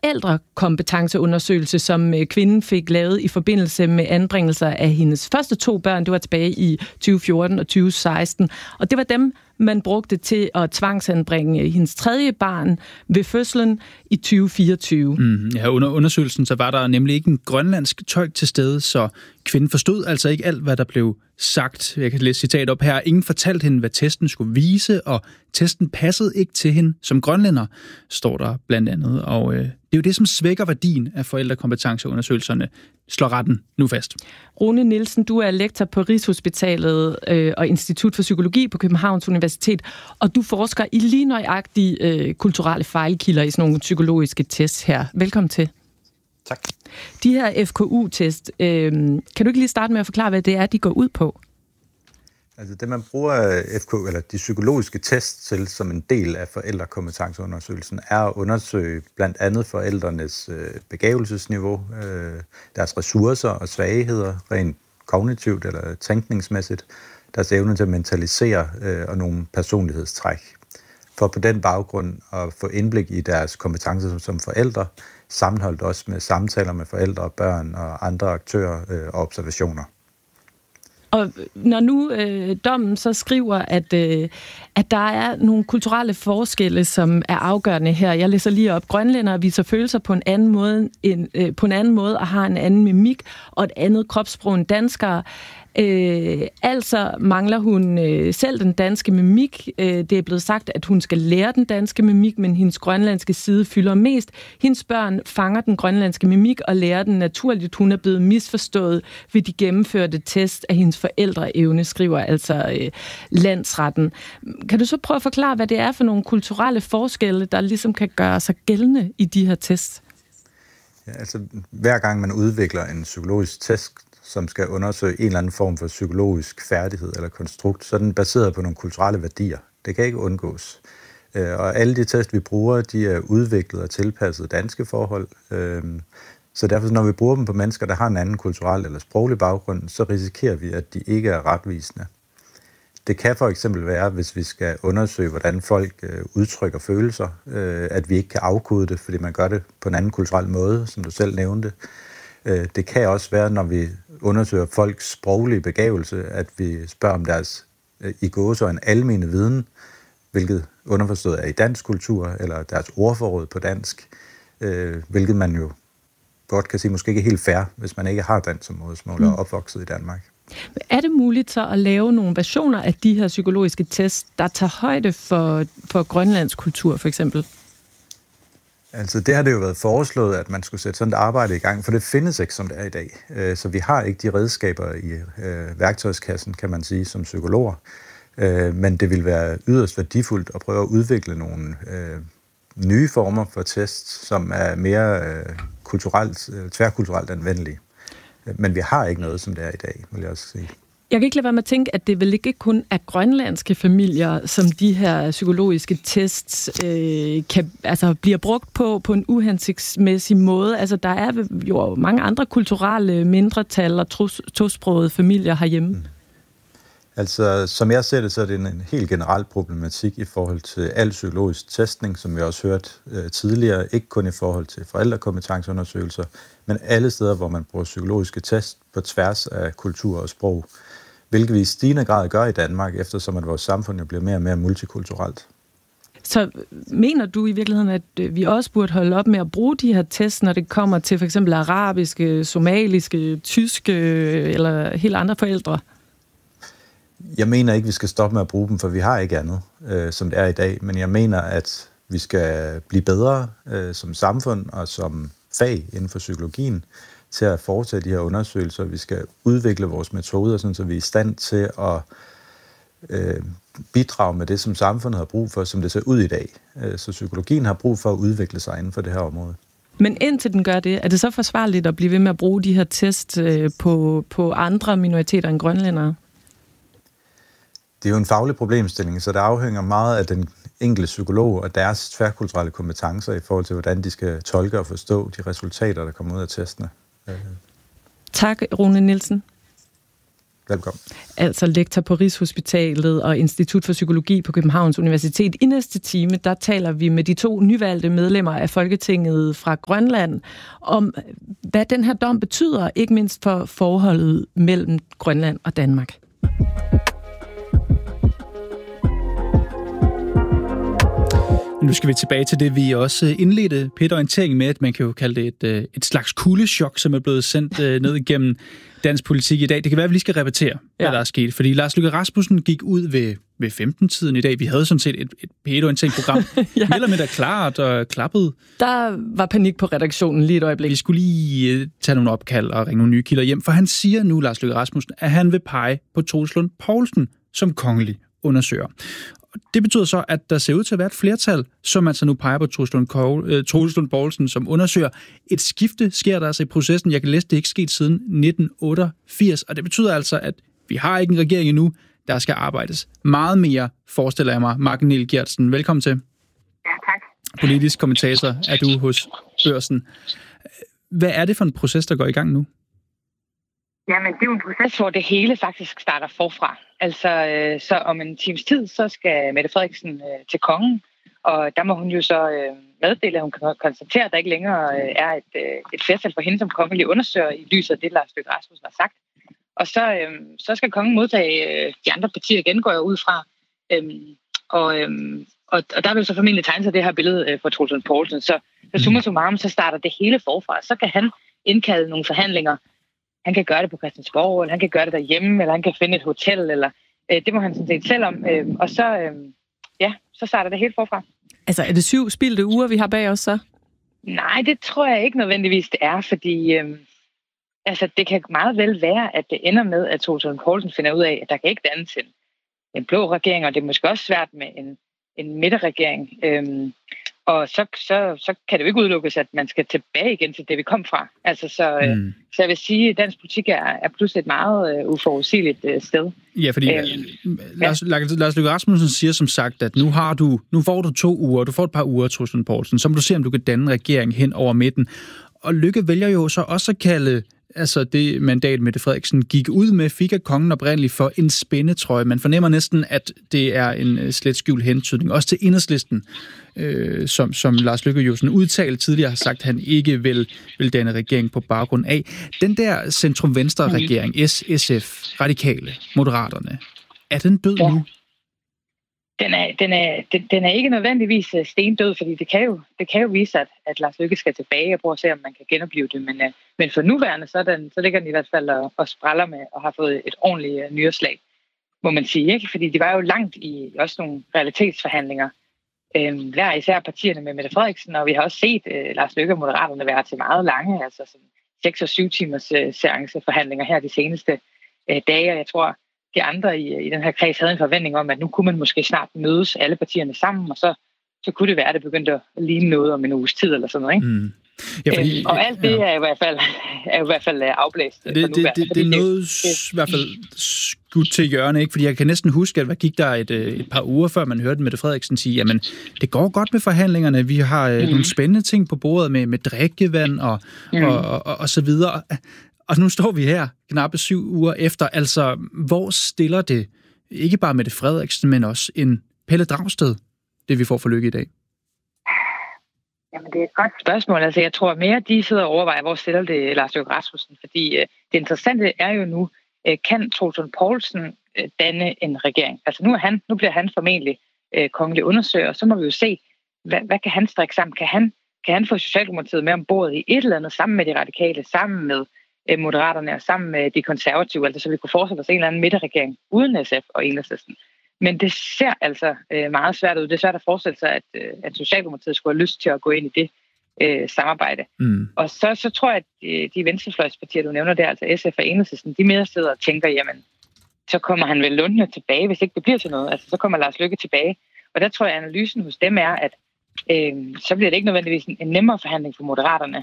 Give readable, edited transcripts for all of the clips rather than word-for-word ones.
forældrekompetenceundersøgelse, som kvinden fik lavet i forbindelse med anbringelser af hendes første 2 børn. Det var tilbage i 2014 og 2016. Og det var dem, man brugte til at tvangsanbringe hendes 3. barn ved fødslen i 2024. Ja, under undersøgelsen så var der nemlig ikke en grønlandsk tolk til stede, så kvinden forstod altså ikke alt, hvad der blev sagt. Jeg kan læse citat op her. Ingen fortalte hende, hvad testen skulle vise, og testen passede ikke til hende som grønlænder, står der blandt andet. Og det er jo det, som svækker værdien af forældrekompetenceundersøgelserne, slår retten nu fast. Rune Nielsen, du er lektor på Rigshospitalet og Institut for Psykologi på Københavns Universitet, og du forsker i lige nøjagtige kulturelle fejlkilder i sådan nogle psykologiske tests her. Velkommen til. Tak. De her FKU-test, kan du ikke lige starte med at forklare, hvad det er, de går ud på? Altså det, man bruger eller de psykologiske tests til som en del af forældrekompetenceundersøgelsen, er at undersøge blandt andet forældrenes begavelsesniveau, deres ressourcer og svagheder, rent kognitivt eller tænkningsmæssigt, deres evne til at mentalisere og nogle personlighedstræk. For på den baggrund at få indblik i deres kompetencer som forældre, sammenholdt også med samtaler med forældre og børn og andre aktører og observationer. Og når nu dommen så skriver, at der er nogle kulturelle forskelle, som er afgørende her. Jeg læser lige op. Grønlændere viser følelser på en anden måde og har en anden mimik og et andet kropssprog end danskere. Altså mangler hun selv den danske mimik. Det er blevet sagt, at hun skal lære den danske mimik, men hendes grønlandske side fylder mest. Hendes børn fanger den grønlandske mimik og lærer den naturligt. Hun er blevet misforstået ved de gennemførte test af hendes forældreevne, skriver altså landsretten. Kan du så prøve at forklare, hvad det er for nogle kulturelle forskelle, der ligesom kan gøre sig gældende i de her tests? Ja, altså hver gang man udvikler en psykologisk test, som skal undersøge en eller anden form for psykologisk færdighed eller konstrukt, så er den baseret på nogle kulturelle værdier. Det kan ikke undgås. Og alle de test, vi bruger, de er udviklet og tilpasset danske forhold. Så derfor, når vi bruger dem på mennesker, der har en anden kulturel eller sproglig baggrund, så risikerer vi, at de ikke er retvisende. Det kan for eksempel være, hvis vi skal undersøge, hvordan folk udtrykker følelser, at vi ikke kan afkode det, fordi man gør det på en anden kulturel måde, som du selv nævnte. Det kan også være, når vi undersøger folks sproglige begavelse, at vi spørger om deres i gåseøjne almene viden, hvilket underforstået er i dansk kultur, eller deres ordforråd på dansk, hvilket man jo godt kan sige måske ikke helt fair, hvis man ikke har dansk som modersmål og er opvokset i Danmark. Er det muligt så at lave nogle versioner af de her psykologiske tests, der tager højde for grønlandsk kultur, for eksempel? Altså det har det jo været foreslået, at man skulle sætte sådan et arbejde i gang, for det findes ikke, som det er i dag. Så vi har ikke de redskaber i værktøjskassen, kan man sige, som psykologer. Men det vil være yderst værdifuldt at prøve at udvikle nogle nye former for tests, som er mere tværkulturelt anvendelige. Men vi har ikke noget, som det er i dag, vil jeg også sige. Jeg kan ikke lade være med at tænke, at det vel ikke kun er grønlandske familier, som de her psykologiske tests bliver brugt på en uhensigtsmæssig måde. Altså, der er jo mange andre kulturelle mindretal og tosprogede familier herhjemme. Altså, som jeg ser det, så er det en helt generel problematik i forhold til al psykologisk testning, som vi også hørte tidligere. Ikke kun i forhold til forældrekompetenceundersøgelser, men alle steder, hvor man bruger psykologiske test på tværs af kultur og sprog. Hvilket vi i stigende grad gør i Danmark, eftersom at vores samfund jo bliver mere og mere multikulturelt. Så mener du i virkeligheden, at vi også burde holde op med at bruge de her tests, når det kommer til for eksempel arabiske, somaliske, tyske eller helt andre forældre? Jeg mener ikke, vi skal stoppe med at bruge dem, for vi har ikke andet, som det er i dag. Men jeg mener, at vi skal blive bedre som samfund og som fag inden for psykologien til at foretage de her undersøgelser. Vi skal udvikle vores metoder, så vi er i stand til at bidrage med det, som samfundet har brug for, som det ser ud i dag. Så psykologien har brug for at udvikle sig inden for det her område. Men indtil den gør det, er det så forsvarligt at blive ved med at bruge de her test på andre minoriteter end grønlændere? Det er jo en faglig problemstilling, så det afhænger meget af den enkelte psykolog og deres tværkulturelle kompetencer i forhold til, hvordan de skal tolke og forstå de resultater, der kommer ud af testene. Tak, Rune Nielsen. Velkommen. Altså lektor på Rigshospitalet og Institut for Psykologi på Københavns Universitet. I næste time, der taler vi med de 2 nyvalgte medlemmer af Folketinget fra Grønland om, hvad den her dom betyder, ikke mindst for forholdet mellem Grønland og Danmark. Nu skal vi tilbage til det, vi også indledte P1-orienteringen med, at man kan jo kalde det et slags kuldechok, som er blevet sendt ned igennem dansk politik i dag. Det kan være, at vi lige skal repetere, hvad der er sket. Fordi Lars Løkke Rasmussen gik ud ved 15-tiden i dag. Vi havde sådan set et P1-orienteringsprogram. Mere eller mindre klart og klappet. Der var panik på redaktionen lige et øjeblik. Vi skulle lige tage nogle opkald og ringe nogle nye kilder hjem, for han siger nu, Lars Løkke Rasmussen, at han vil pege på Troels Lund Poulsen som kongelig undersøger. Det betyder så, at der ser ud til at være et flertal, som altså nu peger på Troels Lund Poulsen som undersøger. Et skifte sker der altså i processen. Jeg kan læse, det ikke sket siden 1988, og det betyder altså, at vi har ikke en regering endnu. Der skal arbejdes meget mere, forestiller jeg mig. Mark Niel Geertsen, velkommen til. Ja, tak. Politisk kommentator er du hos Børsen. Hvad er det for en proces, der går i gang nu? Jamen, det er jo en proces, hvor det hele faktisk starter forfra. Altså, så om en times tid, så skal Mette Frederiksen til kongen, og der må hun jo så meddele, at hun kan konstatere, at der ikke længere er et flertal for hende som kongelig undersøger i lyset af det, Lars Løkke Rasmussen har sagt. Og så skal kongen modtage de andre partier igen, går jeg ud fra. Og der vil så formentlig tegne sig det her billede for Troels Lund Poulsen. Så summa summarum, så starter det hele forfra. Så kan han indkalde nogle forhandlinger. Han kan gøre det på Christiansborg, eller han kan gøre det derhjemme, eller han kan finde et hotel, eller det må han sådan set selv om. Og så starter det helt forfra. Altså, er det 7 spildte uger, vi har bag os så? Nej, det tror jeg ikke nødvendigvis, det er, fordi det kan meget vel være, at det ender med, at Troels Lund Poulsen finder ud af, at der kan ikke dannes en blå regering, og det er måske også svært med en midterregering. Og så kan det jo ikke udelukkes, at man skal tilbage igen til det, vi kom fra. Altså, så jeg vil sige, at dansk politik er pludselig et meget uforudsigeligt sted. Ja, fordi Lars Løkke Rasmussen siger som sagt, at nu får du 2 uger, du får et par uger, Troels Lund Poulsen, så må du se, om du kan danne en regering hen over midten. Og Løkke vælger jo så også at kalde det mandat, Mette Frederiksen gik ud med, fik af kongen oprindeligt for en spændetrøje. Man fornemmer næsten, at det er en slet skjult hentydning. Også til Enhedslisten, som Lars Løkke jo sådan udtalt tidligere har sagt, at han ikke vil danne regering på baggrund af. Den der centrum-venstre-regering, SF, Radikale, Moderaterne, er den død nu? Den er ikke nødvendigvis stendød, fordi det kan jo vise, at Lars Løkke skal tilbage og prøve at se, om man kan genopleve det. Men for nuværende, så ligger den i hvert fald og spræller med og har fået et ordentligt nyreslag, må man sige. Ikke? Fordi de var jo langt i også nogle realitetsforhandlinger. Hver især partierne med Mette Frederiksen, og vi har også set Lars Løkke og Moderaterne være til meget lange, altså 6 og 7 timers seanceforhandlinger her de seneste dage, og jeg tror, de andre i den her kreds havde en forventning om, at nu kunne man måske snart mødes alle partierne sammen, og så kunne det være, at det begyndte at ligne noget om en uges tid eller sådan noget. Ikke? Mm. Ja, fordi, og alt det er i hvert fald afblæst. Det er noget i hvert fald skudt til hjørne, ikke? Fordi jeg kan næsten huske, at hvad gik der et par uger før, man hørte Mette Frederiksen sige, jamen, det går godt med forhandlingerne, vi har nogle spændende ting på bordet med drikkevand og så videre. Og nu står vi her, knappe 7 uger efter. Altså, hvor stiller det ikke bare Mette Frederiksen, men også en Pelle Dragsted, det vi får for Løkke i dag? Jamen, det er et godt spørgsmål. Altså, jeg tror mere, de sidder og overvejer, hvor stiller det Lars Løkke Rasmussen. Fordi det interessante er jo nu, kan Troels Lund Poulsen danne en regering? Altså, nu bliver han formentlig kongelig undersøger, og så må vi jo se, hvad kan han strikke sammen? Kan han få Socialdemokratiet med ombord i et eller andet, sammen med de radikale, sammen med Moderaterne og sammen med de konservative, altså så vi kunne forestille os en eller anden midterregering uden SF og Enhedslisten. Men det ser altså meget svært ud. Det er svært at forestille sig, at Socialdemokratiet skulle have lyst til at gå ind i det samarbejde. Mm. Og så tror jeg, at de venstrefløjspartier, du nævner der, altså SF og Enhedslisten, de mere sidder og tænker, jamen, så kommer han vel lundende tilbage, hvis ikke det bliver til noget. Altså, så kommer Lars Løkke tilbage. Og der tror jeg, at analysen hos dem er, at så bliver det ikke nødvendigvis en nemmere forhandling for Moderaterne.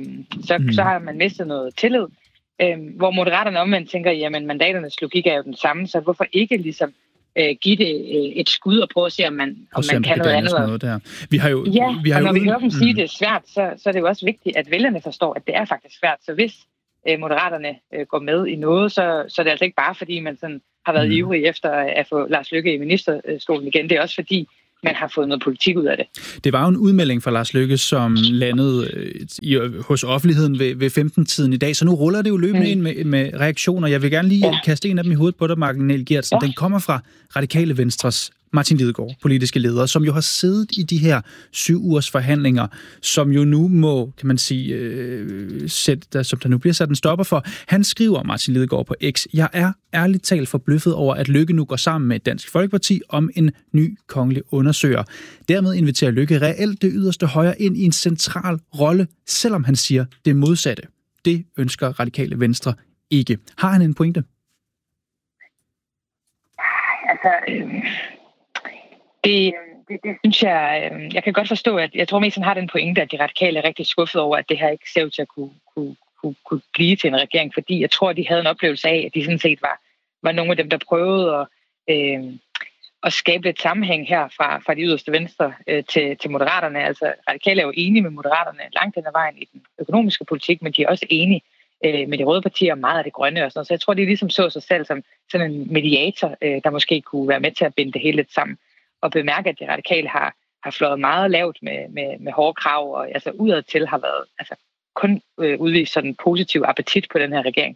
Så har man mistet noget tillid. Hvor Moderaterne omvendt tænker, jamen mandaternes logik er jo den samme, så hvorfor ikke ligesom give det et skud og prøve at se, om man kan noget andet. Noget der. Vi har jo når vi hører dem sige, det er svært, så er det jo også vigtigt, at vælgerne forstår, at det er faktisk svært. Så hvis Moderaterne går med i noget, så er det altså ikke bare, fordi man sådan har været ivrig efter at få Lars Løkke i ministerstolen igen. Det er også fordi, man har fået noget politik ud af det. Det var jo en udmelding fra Lars Løkke, som landede hos offentligheden ved 15-tiden i dag, så nu ruller det jo løbende ind med reaktioner. Jeg vil gerne lige kaste en af dem i hovedet på dig, Martin Geertsen. Den kommer fra Radikale Venstres Martin Lidegaard, politiske leder, som jo har siddet i de her 7 ugers forhandlinger, som jo nu må, kan man sige, som der nu bliver sat en stopper for. Han skriver, Martin Lidegaard på X, jeg er ærligt talt forbløffet over, at Løkke nu går sammen med Dansk Folkeparti om en ny kongelig undersøger. Dermed inviterer Løkke reelt det yderste højre ind i en central rolle, selvom han siger det modsatte. Det ønsker Radikale Venstre ikke. Har han en pointe? Altså, det synes jeg kan godt forstå, at jeg tror mest, han har den pointe, at de radikale er rigtig skuffet over, at det her ikke ser ud til at kunne blive til en regering, fordi jeg tror, de havde en oplevelse af, at de sådan set var nogle af dem, der prøvede at skabe lidt sammenhæng her fra de yderste venstre til Moderaterne. Altså, radikale er jo enige med Moderaterne langt hen ad vejen i den økonomiske politik, men de er også enige med de røde partier og meget af det grønne og sådan noget. Så jeg tror, de ligesom så sig selv som sådan en mediator, der måske kunne være med til at binde det hele lidt sammen. Og bemærke, at de radikale har flået meget lavt med hårde krav, og altså udadtil har været altså kun udvist sådan en positiv appetit på den her regering.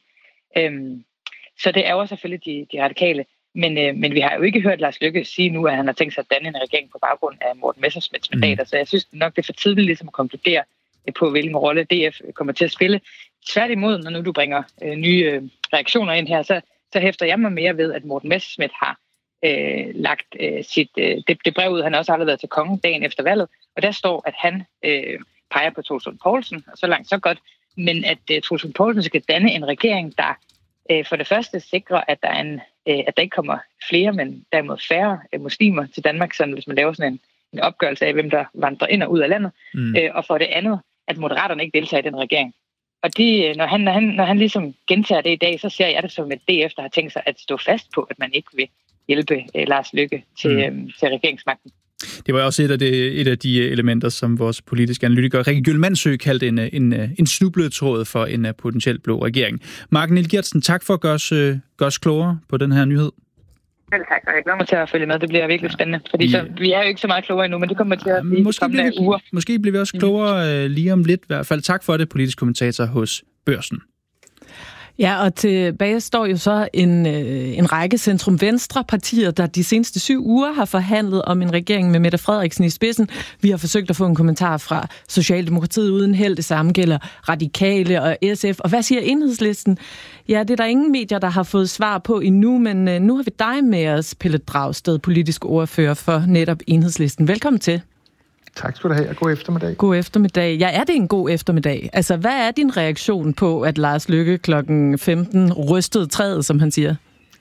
Så det er jo selvfølgelig de radikale. Men vi har jo ikke hørt Lars Løkke sige nu, at han har tænkt sig at danne en regering på baggrund af Morten Messerschmidts mandater. Så jeg synes nok, det er for tidligt ligesom at konkludere på, hvilken rolle DF kommer til at spille. Tværtimod, når nu du bringer nye reaktioner ind her, så hæfter jeg mig mere ved, at Morten Messerschmidt har lagt det brev ud, han også har været til kongen dagen efter valget, og der står, at han peger på Troels Lund Poulsen, og så langt så godt, men at Troels Lund Poulsen skal danne en regering, der for det første sikrer, at der ikke kommer flere, men derimod færre muslimer til Danmark, sådan hvis man laver sådan en opgørelse af, hvem der vandrer ind og ud af landet, og for det andet, at Moderaterne ikke deltager i den regering. Og det, når han ligesom gentager det i dag, så ser jeg det som et DF, der har tænkt sig at stå fast på, at man ikke vil hjælpe Lars Løkke til regeringsmagten. Det var også et af de elementer, som vores politiske analytiker Rikke Gyll-Mandsø kaldte en snubletråd for en potentiel blå regering. Martin Geertsen, tak for at gøre os klogere på den her nyhed. Selv tak, og jeg glæder mig til at følge med. Det bliver virkelig spændende, fordi vi er jo ikke så meget klogere endnu, men det kommer til at blive kommende uger. Måske bliver vi også klogere lige om lidt i hvert fald. Tak for det, politisk kommentator hos Børsen. Ja, og tilbage står jo så en række centrum-venstre-partier, der de seneste 7 uger har forhandlet om en regering med Mette Frederiksen i spidsen. Vi har forsøgt at få en kommentar fra Socialdemokratiet uden held. Det samme gælder Radikale og SF. Og hvad siger Enhedslisten? Ja, det er der ingen medier, der har fået svar på endnu, men nu har vi dig med os, Pelle Dragsted, politisk ordfører for netop Enhedslisten. Velkommen til. Tak skal du have, og god eftermiddag. God eftermiddag. Ja, er det en god eftermiddag? Altså, hvad er din reaktion på, at Lars Løkke klokken 15 rystede træet, som han siger?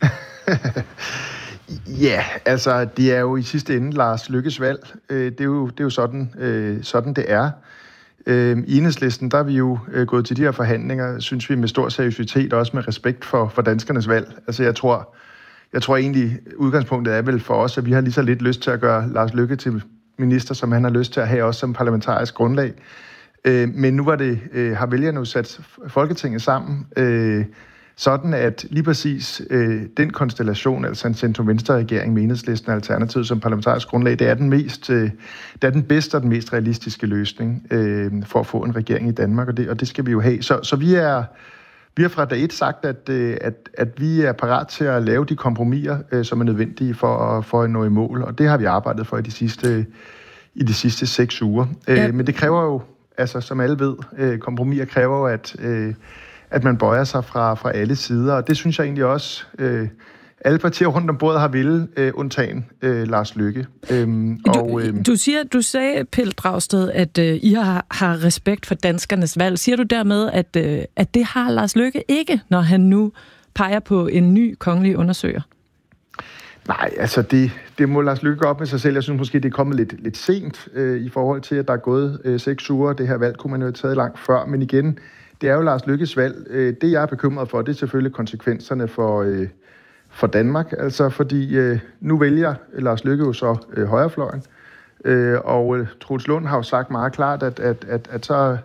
Ja, altså, det er jo i sidste ende Lars Løkkes valg. Det er jo sådan det er. I Enhedslisten, der er vi jo gået til de her forhandlinger, synes vi, med stor seriøsitet, og også med respekt for danskernes valg. Altså, jeg tror egentlig, udgangspunktet er vel for os, at vi har lige så lidt lyst til at gøre Lars Løkke til minister, som han har lyst til at have også som parlamentarisk grundlag. Men nu har vælgerne jo sat Folketinget sammen, sådan at lige præcis den konstellation, altså en centrum-venstre-regering med Enhedslisten og Alternativet som parlamentarisk grundlag, det er den bedste og den mest realistiske løsning for at få en regering i Danmark, og det skal vi jo have. Så vi har fra dag 1 sagt, at vi er parat til at lave de kompromiser, som er nødvendige for at nå i mål, og det har vi arbejdet for i de sidste 6 uger. Ja. Men det kræver jo, altså som alle ved, kompromiser kræver jo, at man bøjer sig fra alle sider, og det synes jeg egentlig også, alle partier rundt om bordet har ville, undtagen Lars Løkke. Du sagde, Pelle Dragsted, at I har respekt for danskernes valg. Siger du dermed, at det har Lars Løkke ikke, når han nu peger på en ny kongelig undersøger? Nej, altså det må Lars Løkke gå op med sig selv. Jeg synes måske, det er kommet lidt sent i forhold til, at der er gået 6 uger. Det her valg kunne man jo have taget langt før, men igen, det er jo Lars Løkkes valg. Det, jeg er bekymret for, det er selvfølgelig konsekvenserne for Danmark, altså fordi nu vælger Lars Løkke jo så højrefløjen, og Troels Lund har jo sagt meget klart, at så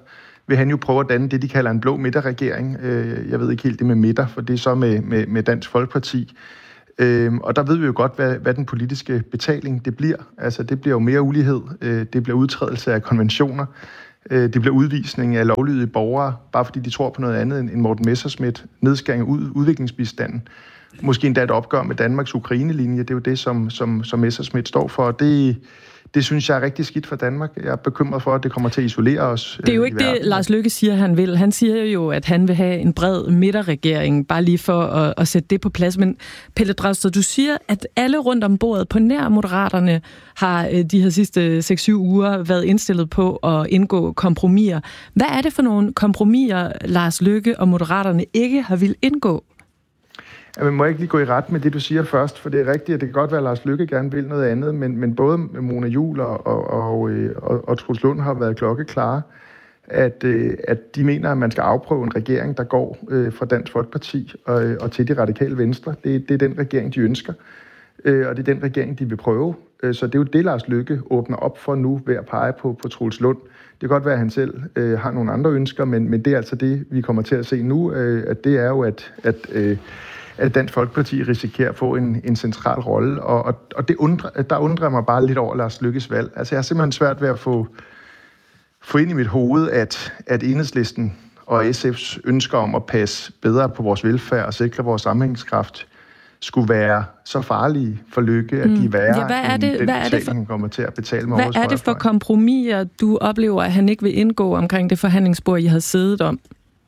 vil han jo prøve at danne det, de kalder en blå midterregering. Jeg ved ikke helt det med midter, for det er så med Dansk Folkeparti. Og der ved vi jo godt, hvad den politiske betaling det bliver. Altså, det bliver jo mere ulighed, det bliver udtrædelse af konventioner, det bliver udvisning af lovlydige borgere, bare fordi de tror på noget andet end Morten Messerschmidt, nedskæring af udviklingsbistanden. Måske endda et opgør med Danmarks Ukraine-linje, det er jo det, som Messerschmidt står for. Det synes jeg er rigtig skidt for Danmark. Jeg er bekymret for, at det kommer til at isolere os. Det er jo ikke det, Lars Løkke siger, han vil. Han siger jo, at han vil have en bred midterregering, bare lige for at sætte det på plads. Men Pelle Dragsted, du siger, at alle rundt om bordet på nær Moderaterne har de her sidste 6-7 uger været indstillet på at indgå kompromiser. Hvad er det for nogle kompromiser, Lars Løkke og Moderaterne ikke har vil indgå? Man må ikke lige gå i ret med det, du siger først, for det er rigtigt, at det kan godt være, at Lars Løkke gerne vil noget andet, men både Mona Juul og Troels Lund har været klokkeklare, at de mener, at man skal afprøve en regering, der går fra Dansk Folkeparti og til de radikale venstre. Det er den regering, de ønsker, og det er den regering, de vil prøve. Så det er jo det, Lars Løkke åbner op for nu ved at pege på Troels Lund. Det kan godt være, at han selv har nogle andre ønsker, men det er altså det, vi kommer til at se nu, at det er jo, at Dansk Folkeparti risikerer at få en central rolle, og der undrer mig bare lidt over Lars Løkkes valg. Altså, jeg har simpelthen svært ved at få ind i mit hoved, at Enhedslisten og SF's ønsker om at passe bedre på vores velfærd og sikre vores sammenhængskraft skulle være så farlige for Løkke, at de er værre end den betaling, han kommer til at betale med årets. Hvad er det for kompromiser, du oplever, at han ikke vil indgå omkring det forhandlingsbord, I havde siddet om?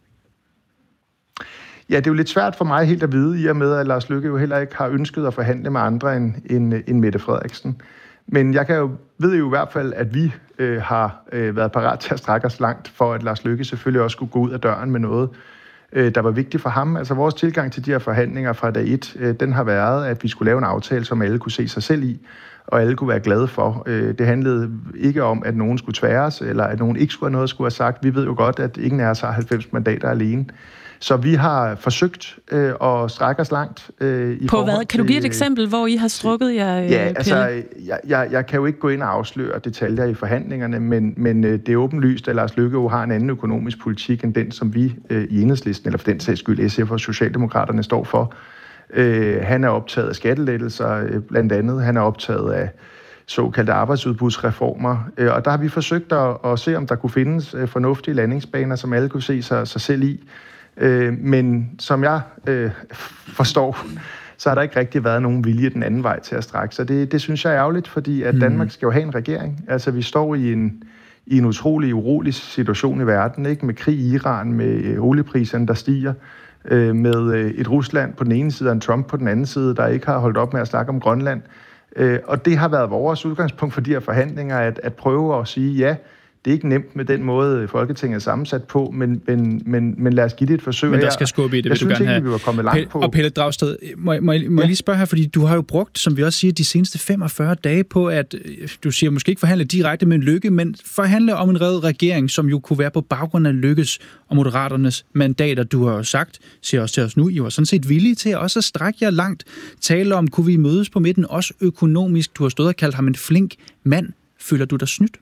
Ja, det er jo lidt svært for mig helt at vide, i og med, at Lars Løkke jo heller ikke har ønsket at forhandle med andre end Mette Frederiksen. Men jeg ved jo i hvert fald, at vi har været parat til at strække os langt, for at Lars Løkke selvfølgelig også skulle gå ud af døren med noget, der var vigtigt for ham. Altså vores tilgang til de her forhandlinger fra dag 1, den har været, at vi skulle lave en aftale, som alle kunne se sig selv i, og alle kunne være glade for. Det handlede ikke om, at nogen skulle tværes, eller at nogen ikke skulle have noget at skulle have sagt. Vi ved jo godt, at ingen af os har 90 mandater alene. Så vi har forsøgt at strække os langt. På hvad? Kan du give et eksempel, hvor I har strukket jer, Ja, altså, jeg kan jo ikke gå ind og afsløre detaljer i forhandlingerne, men det er åbenlyst, at Lars Løkke jo har en anden økonomisk politik, end den, som vi i Enhedslisten, eller for den sags skyld SF og Socialdemokraterne står for. Han er optaget af skattelettelser, blandt andet. Han er optaget af såkaldte arbejdsudbudsreformer, og der har vi forsøgt at se, om der kunne findes fornuftige landingsbaner, som alle kunne se sig selv i. Men som jeg forstår, så har der ikke rigtig været nogen vilje den anden vej til at strække sig. Det synes jeg er ærgerligt, fordi at Danmark skal jo have en regering. Altså, vi står i en utrolig urolig situation i verden, ikke? Med krig i Iran, med oliepriserne, der stiger, med et Rusland på den ene side og en Trump på den anden side, der ikke har holdt op med at snakke om Grønland. Og det har været vores udgangspunkt for de her forhandlinger, at prøve at sige, ja, det er ikke nemt med den måde, Folketinget er sammensat på, men lad os give det et forsøg. Men der skal skubbe i det, vil du gerne have. Vi var kommet langt på. Og Pelle Dragsted, må jeg lige spørge her, fordi du har jo brugt, som vi også siger, de seneste 45 dage på, at du siger måske ikke forhandle direkte med Løkke, men forhandle om en red regering, som jo kunne være på baggrund af Løkkes og Moderaternes mandater. Du har jo sagt, siger også til os nu, I var sådan set villige til også at strække jer langt. Tale om, kunne vi mødes på midten, også økonomisk. Du har stået og kaldt ham en flink mand. Føler du dig snydt?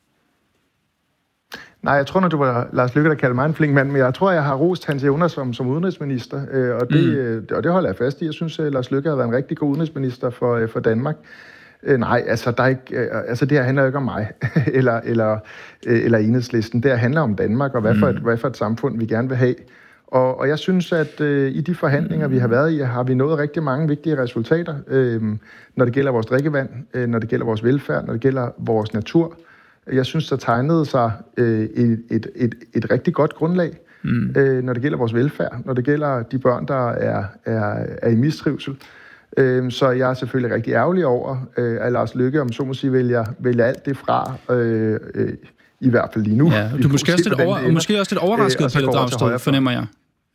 Nej, jeg tror, når du var Lars Løkke, der kaldte mig en flink mand, men jeg tror, jeg har rost hans evner som udenrigsminister, og det holder jeg fast i. Jeg synes, at Lars Løkke har været en rigtig god udenrigsminister for Danmark. Nej, altså, der er ikke, altså det her handler ikke om mig eller Enhedslisten. Det her handler om Danmark, og hvad for et samfund vi gerne vil have. Og jeg synes, at i de forhandlinger, vi har været i, har vi nået rigtig mange vigtige resultater, når det gælder vores drikkevand, når det gælder vores velfærd, når det gælder vores natur. Jeg synes, der tegnede sig et rigtig godt grundlag, når det gælder vores velfærd, når det gælder de børn, der er i mistrivsel. Så jeg er selvfølgelig rigtig ærgerlig over, at Lars Løkke, om så må sige, vælger alt det fra, i hvert fald lige nu. Ja, du er måske også lidt overrasket, Pelle Dragsted, fornemmer jeg.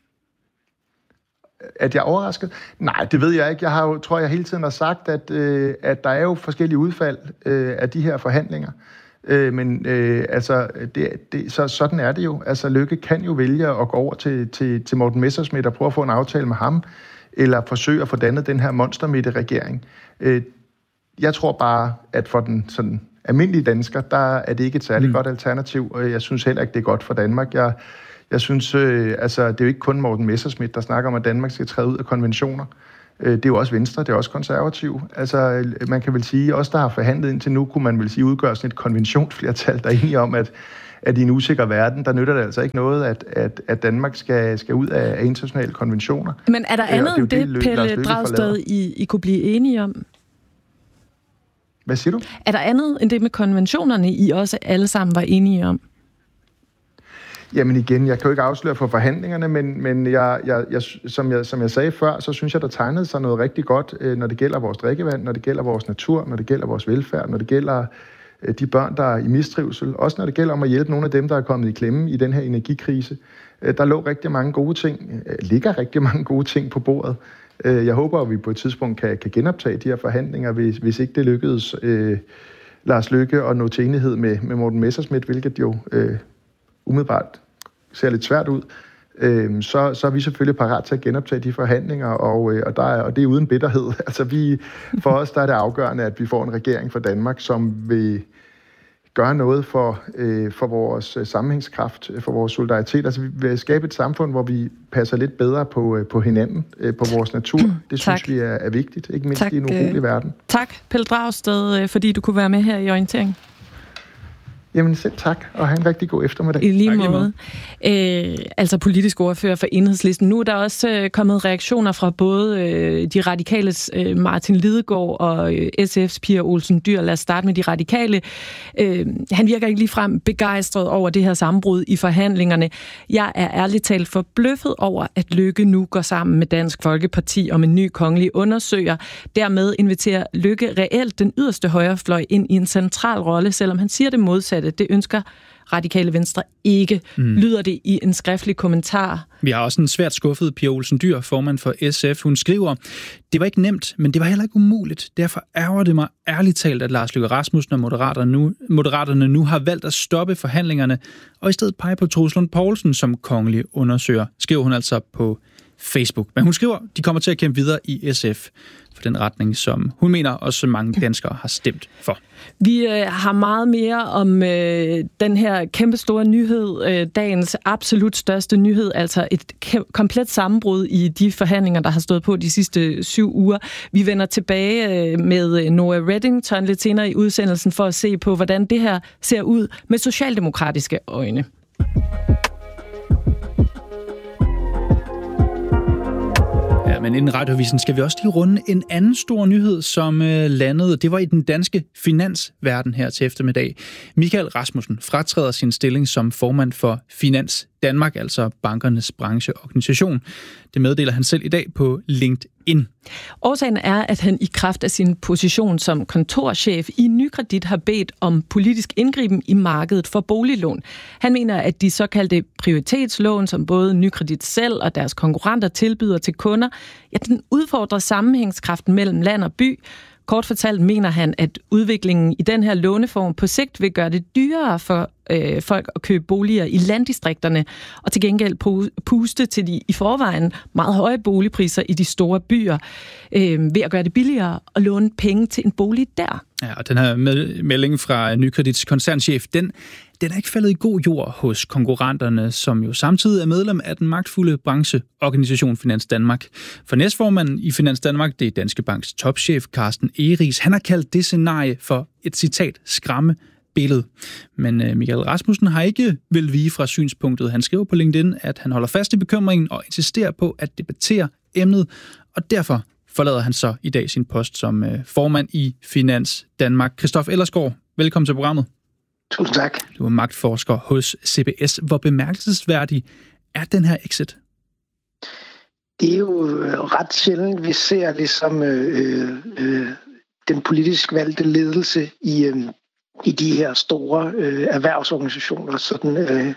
At jeg er overrasket? Nej, det ved jeg ikke. Jeg har jo, tror jeg hele tiden har sagt, at der er jo forskellige udfald af de her forhandlinger. Men så sådan er det jo. Altså, Løkke kan jo vælge at gå over til Morten Messerschmidt og prøve at få en aftale med ham, eller forsøge at få dannet den her monstermidte-regering. Jeg tror bare, at for den sådan almindelige dansker, der er det ikke et særligt godt alternativ, og jeg synes heller ikke, det er godt for Danmark. Jeg synes, altså, det er jo ikke kun Morten Messerschmidt, der snakker om, at Danmark skal træde ud af konventioner. Det er jo også Venstre, det er også konservativ. Altså, man kan vel sige, os der har forhandlet indtil nu, kunne man vel sige, udgør sådan et konventionsflertal, der er enige om, at i en usikker verden, der nytter det altså ikke noget, at Danmark skal ud af internationale konventioner. Men er der andet end det, Pelle Dragsted, I kunne blive enige om? Hvad siger du? Er der andet end det med konventionerne, I også alle sammen var enige om? Jamen igen, jeg kan jo ikke afsløre for forhandlingerne, men som jeg sagde før, så synes jeg, der tegnede sig noget rigtig godt, når det gælder vores drikkevand, når det gælder vores natur, når det gælder vores velfærd, når det gælder de børn, der er i mistrivsel, også når det gælder om at hjælpe nogle af dem, der er kommet i klemme i den her energikrise. Der lå rigtig mange gode ting, ligger rigtig mange gode ting på bordet. Jeg håber, at vi på et tidspunkt kan genoptage de her forhandlinger, hvis ikke det lykkedes Lars Løkke at nå til enighed med Morten Messerschmidt, hvilket jo umiddelbart ser lidt svært ud, så er vi selvfølgelig parat til at genoptage de forhandlinger, og det er uden bitterhed. Altså for os der er det afgørende, at vi får en regering for Danmark, som vil gøre noget for vores sammenhængskraft, for vores solidaritet. Altså vi vil skabe et samfund, hvor vi passer lidt bedre på hinanden, på vores natur. Det synes vi er vigtigt, ikke mindst i en urolig verden. Tak, Pelle Dragsted, fordi du kunne være med her i Orientering. Jamen selv tak, og have en rigtig god eftermiddag. I lige måde. Altså politisk ordfører for Enhedslisten. Nu er der også kommet reaktioner fra både de radikales Martin Lidegaard og SF's Pia Olsen Dyhr. Lad os starte med de radikale. Han virker ikke ligefrem begejstret over det her sammenbrud i forhandlingerne. Jeg er ærligt talt forbløffet over, at Løkke nu går sammen med Dansk Folkeparti om en ny kongelig undersøger. Dermed inviterer Løkke reelt den yderste højrefløj ind i en central rolle, selvom han siger det modsatte. Det ønsker Radikale Venstre ikke. Lyder det i en skriftlig kommentar? Vi har også en svært skuffet Pia Olsen Dyhr, formand for SF. Hun skriver, det var ikke nemt, men det var heller ikke umuligt. Derfor ærger det mig ærligt talt, at Lars Løkke Rasmussen og Moderaterne nu har valgt at stoppe forhandlingerne, og i stedet pege på Troels Lund Poulsen som kongelig undersøger, skriver hun altså på Facebook. Men hun skriver, de kommer til at kæmpe videre i SF for den retning, som hun mener også mange danskere har stemt for. Vi har meget mere om den her kæmpestore nyhed, dagens absolut største nyhed, altså et komplet sammenbrud i de forhandlinger, der har stået på de sidste 7 uger. Vi vender tilbage med Noah Reddington lidt senere i udsendelsen for at se på, hvordan det her ser ud med socialdemokratiske øjne. Men inden radioavisen skal vi også lige runde en anden stor nyhed, som landede. Det var i den danske finansverden her til eftermiddag. Michael Rasmussen fratræder sin stilling som formand for Finans Danmark, altså bankernes brancheorganisation. Det meddeler han selv i dag på LinkedIn. Årsagen er, at han i kraft af sin position som kontorchef i Nykredit har bedt om politisk indgriben i markedet for boliglån. Han mener, at de såkaldte prioritetslån, som både Nykredit selv og deres konkurrenter tilbyder til kunder, den udfordrer sammenhængskraften mellem land og by. Kort fortalt mener han, at udviklingen i den her låneform på sigt vil gøre det dyrere for folk at købe boliger i landdistrikterne, og til gengæld puste til de i forvejen meget høje boligpriser i de store byer, ved at gøre det billigere at låne penge til en bolig der. Ja, og den her melding fra Nykredits koncernchef, den er ikke faldet i god jord hos konkurrenterne, som jo samtidig er medlem af den magtfulde brancheorganisation Finans Danmark. For næstformanden i Finans Danmark, det er Danske Banks topchef Carsten Egeris, han har kaldt det scenarie for et citat skræmme billede. Men Michael Rasmussen har ikke vil vige fra synspunktet. Han skriver på LinkedIn, at han holder fast i bekymringen og insisterer på at debattere emnet, og derfor forlader han så i dag sin post som formand i Finans Danmark. Christoph Ellersgaard, velkommen til programmet. Tusind tak. Du er magtforsker hos CBS. Hvor bemærkelsesværdig er den her exit? Det er jo ret sjældent, vi ser ligesom den politisk valgte ledelse i de her store erhvervsorganisationer sådan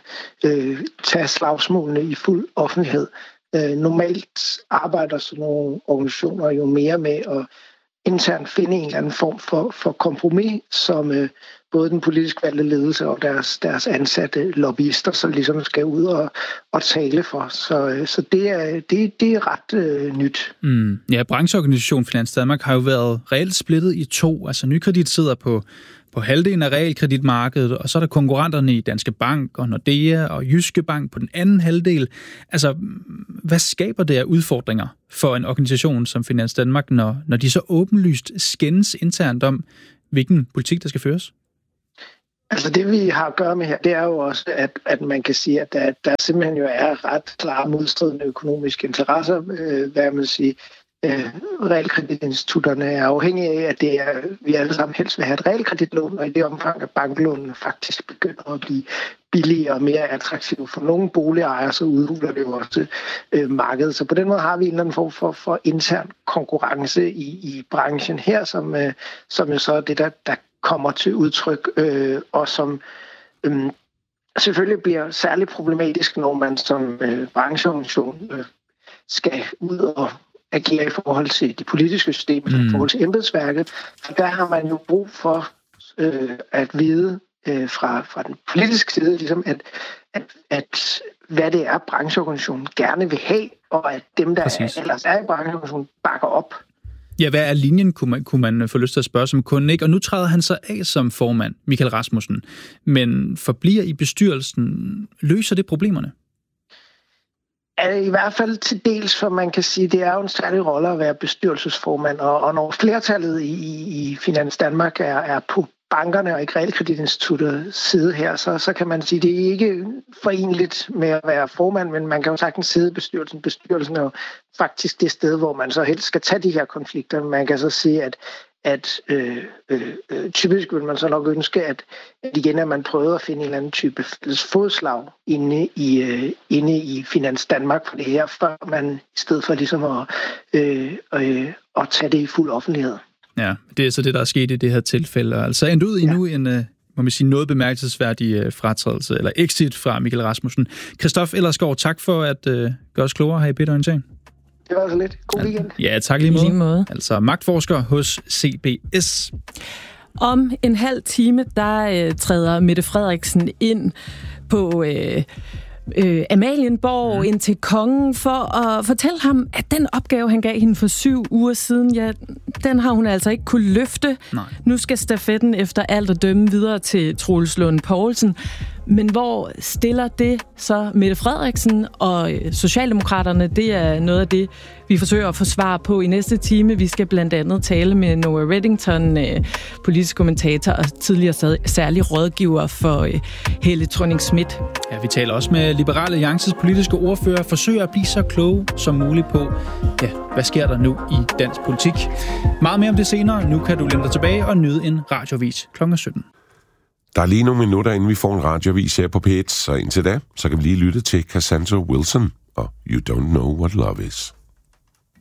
tage slagsmålene i fuld offentlighed. Normalt arbejder sådan nogle organisationer jo mere med at internt finde en eller anden form for kompromis, som både den politisk valgte ledelse og deres ansatte lobbyister, så ligesom skal ud og tale for. Så det er ret nyt. Ja, brancheorganisationen Finans Danmark har jo været reelt splittet i to. Altså Nykredit sidder på på halvdelen af realkreditmarkedet, og så er der konkurrenterne i Danske Bank og Nordea og Jyske Bank på den anden halvdel. Altså, hvad skaber det af udfordringer for en organisation som Finans Danmark, når de så åbenlyst skændes internt om, hvilken politik der skal føres? Altså det, vi har at gøre med her, det er jo også, at man kan sige, at der simpelthen jo er ret klare modstridende økonomiske interesser, hvad man siger. Realkreditinstitutterne er afhængige af, at det er, vi alle sammen helst vil have et realkreditlån, og i det omfang, at banklånene faktisk begynder at blive billigere og mere attraktive for nogle boligejere, så udhuler det jo også markedet. Så på den måde har vi en eller anden form for intern konkurrence i branchen her, som jo så er det, der kommer til udtryk, og som selvfølgelig bliver særligt problematisk, når man som brancheorganisation skal ud og agere i forhold til de politiske systemer, i forhold til embedsværket. For der har man jo brug for at vide fra den politiske side, ligesom at hvad det er, brancheorganisationen gerne vil have, og at dem, der ellers er i brancheorganisationen, bakker op. Ja, hvad er linjen, kunne man få lyst til at spørge som kunde, ikke? Og nu træder han så af som formand, Michael Rasmussen, men forbliver i bestyrelsen. Løser det problemerne? I hvert fald til dels, for man kan sige, det er jo en særlig rolle at være bestyrelsesformand, og når flertallet i Finans Danmark er på bankerne og ikke realkreditinstituttets side her, så kan man sige, at det er ikke forenligt med at være formand, men man kan jo sagtens sidde i bestyrelsen. Bestyrelsen er jo faktisk det sted, hvor man så helst skal tage de her konflikter. Man kan så sige, at typisk vil man så nok ønske, at igen at man prøver at finde en eller anden type fælles fodslag inde i Finans Danmark for det her, før man i stedet for ligesom at tage det i fuld offentlighed. Ja, det er så det, der er sket i det her tilfælde. Altså endt ud i nu en, må man sige, noget bemærkelsesværdig fratrædelse, eller exit fra Michael Rasmussen. Christoph Ellersgaard, tak for at gøre os klogere her i Bit-orientering. Det var så lidt. God weekend. Ja, tak lige måde. Altså magtforsker hos CBS. Om en halv time, der træder Mette Frederiksen ind på Amalienborg ind til kongen for at fortælle ham, at den opgave, han gav hende for 7 uger siden, ja, den har hun altså ikke kunne løfte. Nej. Nu skal stafetten efter alt at dømme videre til Troels Lund Poulsen. Men hvor stiller det så Mette Frederiksen og Socialdemokraterne? Det er noget af det, vi forsøger at få svar på i næste time. Vi skal blandt andet tale med Noah Reddington, politisk kommentator og tidligere særlig rådgiver for Helle Thorning-Schmidt. Ja, vi taler også med Liberal Alliances politiske ordfører, forsøger at blive så kloge som muligt på, ja, hvad sker der nu i dansk politik. Meget mere om det senere. Nu kan du læne dig tilbage og nyde en radioavis kl. 17. Der er lige nogle minutter, inden vi får en radioavis her på P1, så indtil da, så kan vi lige lytte til Cassandra Wilson og You Don't Know What Love Is.